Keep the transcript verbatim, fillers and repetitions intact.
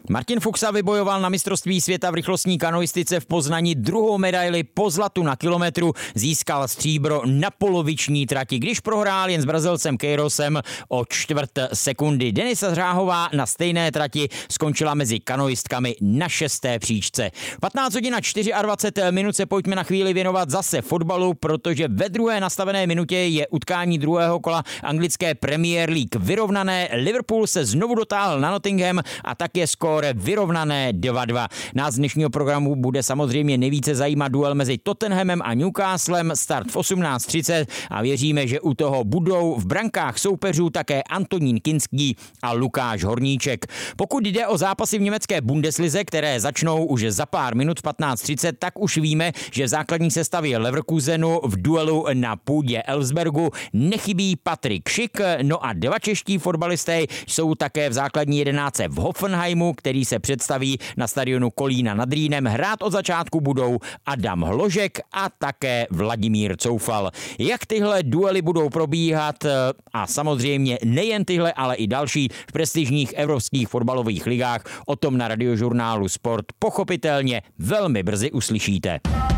Martin Fuchsa vybojoval na mistrovství světa v rychlostní kanoistice v Poznani druhou medaili po zlatu na kilometru, získal stříbro na poloviční trati, když prohrál jen s Brazilcem Queirosem o čtvrt sekundy. Denisa Řáhová na stejné trati skončila mezi kanoistkami na šesté příčce. patnáct hodin a dvacet čtyři minut se pojďme na chvíli věnovat zase fotbalu, protože ve druhé nastavené minutě je utkání druhého kola anglické Premier League vyrovnané. Liverpool se znovu dotáhl na Nottingham a tak je skóre vyrovnané dva dva. Nás z dnešního programu bude samozřejmě nejvíce zajímat duel mezi Tottenhamem a Newcastlem, start v osmnáct třicet a věříme, že u toho budou v brankách soupeřů také Antonín Kinský a Lukáš Horníček. Pokud jde o zápasy v německé Bundeslize, které začnou už za pár minut v patnáct třicet, tak už víme, že v základní sestavě Leverkusenu v duelu na půdě Elfsbergu nechybí Patrik Schick, no a dva čeští fotbalisté jsou také v základní jedenáctce v Hoffenheimu, který se představí na stadionu Kolína nad Rýnem. Hrát od začátku budou Adam Hložek a také Vladimír Coufal. Jak tyhle duely budou probíhat a samozřejmě nejen tyhle, ale i další v prestižních evropských fotbalových ligách, o tom na radiožurnálu Sport pochopitelně velmi brzy uslyšíte.